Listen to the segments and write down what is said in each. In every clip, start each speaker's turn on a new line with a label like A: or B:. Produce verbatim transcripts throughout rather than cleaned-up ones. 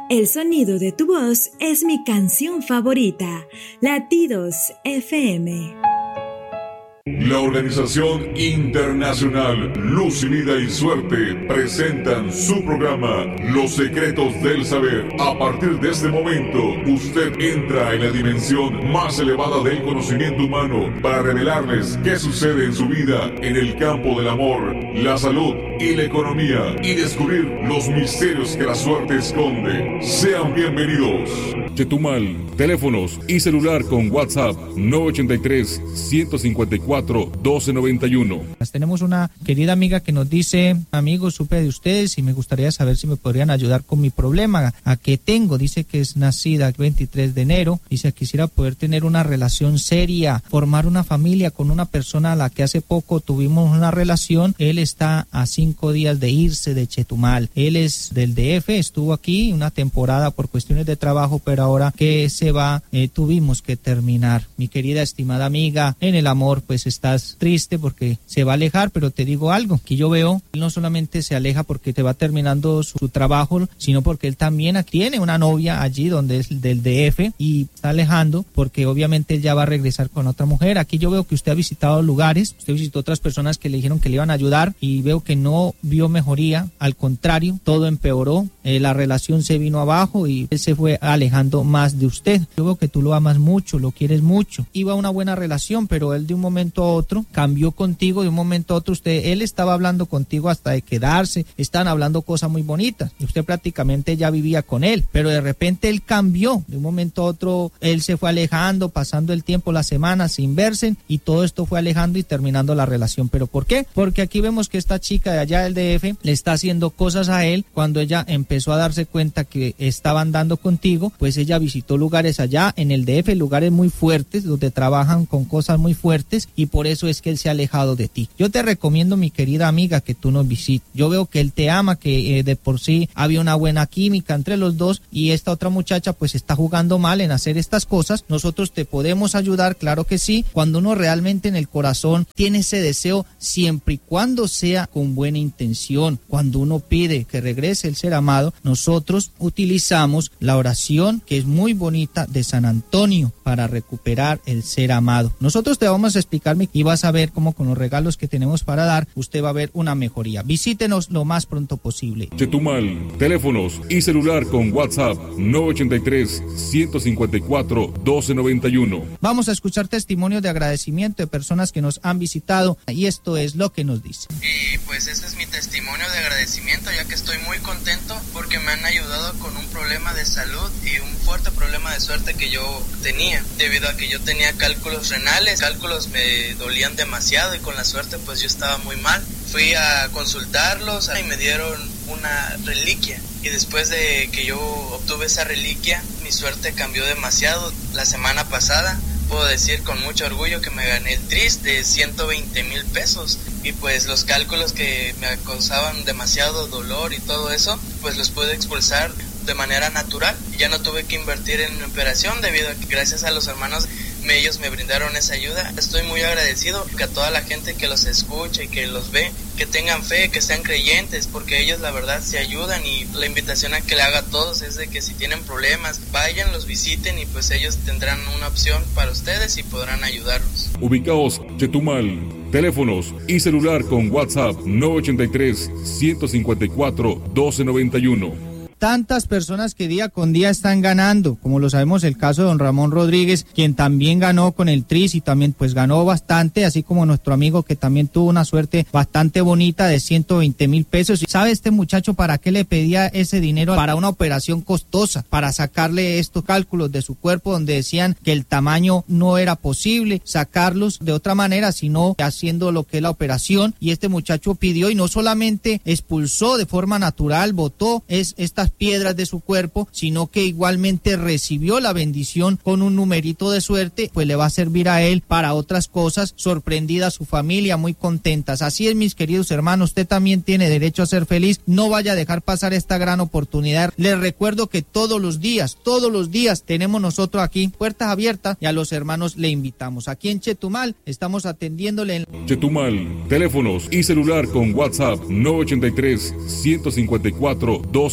A: El sonido de tu voz es mi canción favorita. Latidos F M.
B: La Organización Internacional Luz y Vida y Suerte presentan su programa Los Secretos del Saber. A partir de este momento, usted entra en la dimensión más elevada del conocimiento humano para revelarles qué sucede en su vida en el campo del amor, la salud y la economía y descubrir los misterios que la suerte esconde. Sean bienvenidos.
C: Chetumal, teléfonos y celular con WhatsApp nueve ochenta y tres, ciento cincuenta y cuatro, doce noventa y uno.
D: Tenemos una querida amiga que nos dice: amigos, supe de ustedes y me gustaría saber si me podrían ayudar con mi problema a que tengo. Dice que es nacida el veintitrés de enero. Dice: quisiera poder tener una relación seria, formar una familia con una persona a la que hace poco tuvimos una relación. Él está a cinco días de irse de Chetumal. Él es del D F, estuvo aquí una temporada por cuestiones de trabajo, pero ahora que se va, eh, tuvimos que terminar. Mi querida estimada amiga, en el amor pues estás triste porque se va a alejar, pero te digo algo, que yo veo, él no solamente se aleja porque te va terminando su, su trabajo, sino porque él también tiene una novia allí donde es del D F y está alejando porque obviamente él ya va a regresar con otra mujer. Aquí yo veo que usted ha visitado lugares, usted visitó otras personas que le dijeron que le iban a ayudar y veo que no vio mejoría, al contrario, todo empeoró, eh, la relación se vino abajo y él se fue alejando más de usted. Yo veo que tú lo amas mucho, lo quieres mucho, iba una buena relación, pero él de un momento a otro cambió contigo, de un momento a otro usted, él estaba hablando contigo hasta de quedarse, estaban hablando cosas muy bonitas y usted prácticamente ya vivía con él, pero de repente él cambió, de un momento a otro él se fue alejando, pasando el tiempo, las semanas sin verse y todo esto fue alejando y terminando la relación. ¿Pero por qué? Porque aquí vemos que esta chica de allá del D F le está haciendo cosas a él. Cuando ella empezó a darse cuenta que estaban dando contigo, pues ella visitó lugares allá en el D F, lugares muy fuertes donde trabajan con cosas muy fuertes y por eso es que él se ha alejado de ti. Yo te recomiendo, mi querida amiga, que tú nos visites. Yo veo que él te ama, que eh, de por sí había una buena química entre los dos y esta otra muchacha pues está jugando mal en hacer estas cosas. Nosotros te podemos ayudar, claro que sí, cuando uno realmente en el corazón tiene ese deseo, siempre y cuando sea con buena intención. Cuando uno pide que regrese el ser amado, nosotros utilizamos la oración que es muy bonita de San Antonio para recuperar el ser amado. Nosotros te vamos a explicar y vas a ver cómo con los regalos que tenemos para dar, usted va a ver una mejoría. Visítenos lo más pronto posible.
C: Chetumal, teléfonos y celular con WhatsApp nueve ochenta y tres, ciento cincuenta y cuatro, doce noventa y uno.
D: Vamos a escuchar testimonios de agradecimiento de personas que nos han visitado y esto es lo que nos dice.
E: Y pues este es mi testimonio de agradecimiento, ya que estoy muy contento porque me han ayudado con un problema de salud y un fuerte problema de suerte que yo tenía, debido a que yo tenía cálculos renales, cálculos me dolían demasiado y con la suerte pues yo estaba muy mal. Fui a consultarlos y me dieron una reliquia y después de que yo obtuve esa reliquia mi suerte cambió demasiado. La semana pasada puedo decir con mucho orgullo que me gané el tris de ciento veinte mil pesos y pues los cálculos que me causaban demasiado dolor y todo eso pues los pude expulsar de manera natural. Ya no tuve que invertir en operación debido a que gracias a los hermanos ellos me brindaron esa ayuda. Estoy muy agradecido que a toda la gente que los escucha y que los ve, que tengan fe, que sean creyentes, porque ellos la verdad se ayudan y la invitación a que le haga a todos es de que si tienen problemas, vayan, los visiten y pues ellos tendrán una opción para ustedes y podrán ayudarlos.
C: Ubicaos Chetumal, teléfonos y celular con WhatsApp nueve ochenta y tres, ciento cincuenta y cuatro, doce noventa y uno.
D: Tantas personas que día con día están ganando, como lo sabemos el caso de don Ramón Rodríguez, quien también ganó con el tris y también pues ganó bastante, así como nuestro amigo que también tuvo una suerte bastante bonita de ciento veinte mil pesos. ¿Sabe este muchacho para qué le pedía ese dinero? Para una operación costosa, para sacarle estos cálculos de su cuerpo donde decían que el tamaño no era posible sacarlos de otra manera, sino haciendo lo que es la operación. Y este muchacho pidió y no solamente expulsó de forma natural, botó es, estas piedras de su cuerpo, sino que igualmente recibió la bendición con un numerito de suerte, pues le va a servir a él para otras cosas, sorprendida su familia, muy contentas. Así es, mis queridos hermanos, usted también tiene derecho a ser feliz, no vaya a dejar pasar esta gran oportunidad. Les recuerdo que todos los días, todos los días tenemos nosotros aquí puertas abiertas y a los hermanos le invitamos. Aquí en Chetumal estamos atendiéndole en...
C: Chetumal, teléfonos y celular con WhatsApp nueve ochenta y tres, ciento cincuenta y cuatro, doce noventa y uno.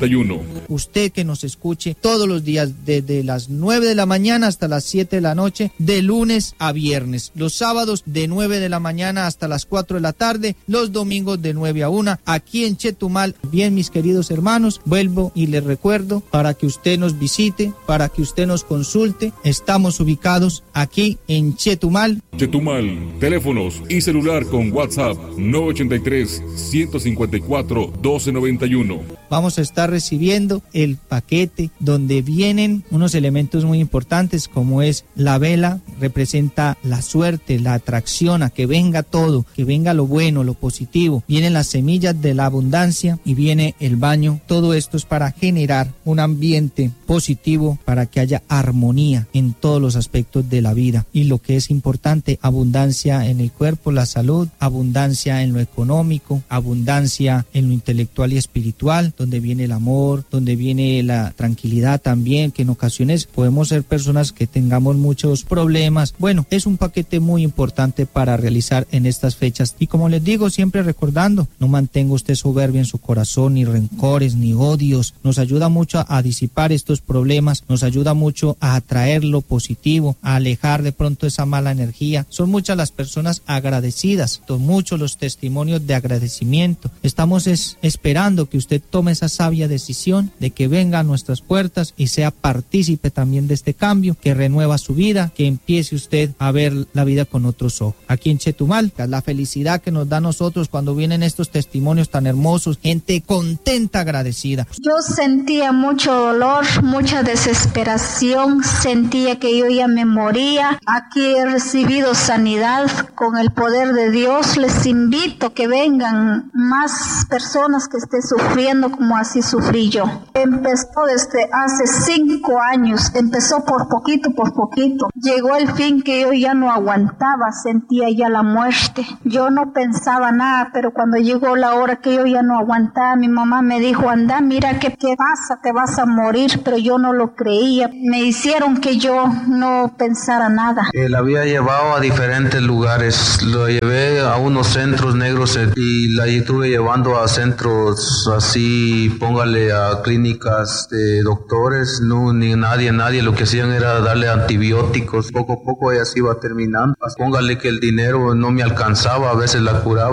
C: y uno.
D: Usted que nos escuche todos los días desde las nueve de la mañana hasta las siete de la noche, de lunes a viernes. Los sábados de nueve de la mañana hasta las cuatro de la tarde, los domingos de nueve a una, aquí en Chetumal. Bien, mis queridos hermanos, vuelvo y les recuerdo para que usted nos visite, para que usted nos consulte. Estamos ubicados aquí en Chetumal.
C: Chetumal, teléfonos y celular con WhatsApp nueve ochenta y tres, ciento cincuenta y cuatro, doce noventa y uno.
D: Vamos a estar recibiendo el paquete donde vienen unos elementos muy importantes como es la vela, representa la suerte, la atracción a que venga todo, que venga lo bueno, lo positivo. Vienen las semillas de la abundancia y viene el baño. Todo esto es para generar un ambiente positivo, para que haya armonía en todos los aspectos de la vida. Y lo que es importante, abundancia en el cuerpo, la salud, abundancia en lo económico, abundancia en lo intelectual y espiritual, donde viene el amor, donde viene la tranquilidad también, que en ocasiones podemos ser personas que tengamos muchos problemas. Bueno, es un paquete muy importante para realizar en estas fechas. Y como les digo, siempre recordando, no mantenga usted soberbia en su corazón, ni rencores, ni odios. Nos ayuda mucho a disipar estos problemas, nos ayuda mucho a atraer lo positivo, a alejar de pronto esa mala energía. Son muchas las personas agradecidas, son muchos los testimonios de agradecimiento. Estamos es, esperando que usted tome esa sabia decisión de que venga a nuestras puertas y sea partícipe también de este cambio que renueva su vida, que empiece usted a ver la vida con otros ojos. Aquí en Chetumal, la felicidad que nos da a nosotros cuando vienen estos testimonios tan hermosos, gente contenta, agradecida.
F: Yo sentía mucho dolor, mucha desesperación, sentía que yo ya me moría. Aquí he recibido sanidad con el poder de Dios. Les invito que vengan más personas que estén sufriendo como así sufrí yo. Empezó desde hace cinco años, empezó por poquito, por poquito. Llegó el fin que yo ya no aguantaba, sentía ya la muerte. Yo no pensaba nada, pero cuando llegó la hora que yo ya no aguantaba, mi mamá me dijo, anda, mira qué, qué pasa, te vas a morir, pero yo no lo creía. Me hicieron que yo no pensara nada.
G: Eh, la había llevado a diferentes lugares, lo llevé a unos centros negros y la estuve llevando a centros así, póngale a clínicas de doctores, no, ni nadie, nadie, lo que hacían era darle antibióticos, poco a poco ella se iba terminando, póngale que el dinero no me alcanzaba, a veces la curaba.